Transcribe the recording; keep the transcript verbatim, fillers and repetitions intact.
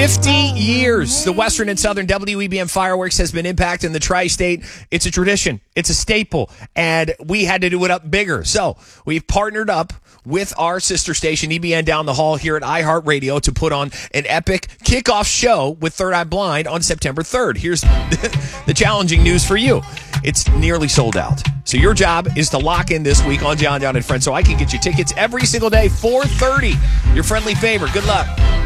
fifty years, the Western and Southern W E B M Fireworks has been impacting the tri-state. It's a tradition. It's a staple. And we had to do it up bigger. So we've partnered up with our sister station, E B N Down the Hall here at iHeartRadio, to put on an epic kickoff show with Third Eye Blind on September third. Here's the challenging news for you. It's nearly sold out. So your job is to lock in this week on John John and Friends so I can get you tickets every single day, four thirty. Your friendly favor. Good luck.